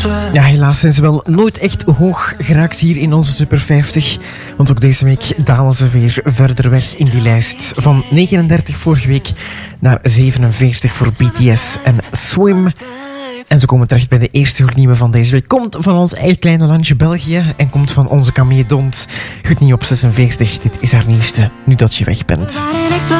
Ja, helaas zijn ze wel nooit echt hoog geraakt hier in onze Super 50. Want ook deze week dalen ze weer verder weg in die lijst. Van 39 vorige week naar 47 voor BTS en Swim. En ze komen terecht bij de eerste gloednieuwe van deze week. Komt van ons eigen kleine landje België en komt van onze Camille Dont. Gloednieuw op 46. Dit is haar nieuwste, Nu dat je weg bent.